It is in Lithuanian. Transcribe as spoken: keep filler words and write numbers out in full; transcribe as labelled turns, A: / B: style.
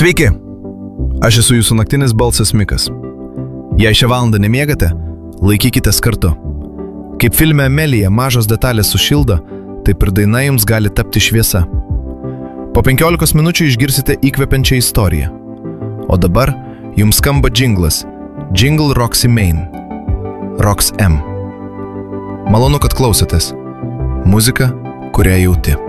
A: Sveiki, aš esu jūsų naktinis balsas Mikas. Jei šią valandą nemiegate, laikykitės kartu. Kaip filme Amelija mažos detalės sušildo, taip ir daina jums gali tapti šviesa. Po penkiolikos minučių išgirsite įkvepiančią istoriją. O dabar jums skamba džinglas, Jingle Roxy Main, Rox M. Malonu, kad klausotės. Muzika, kurią jauti.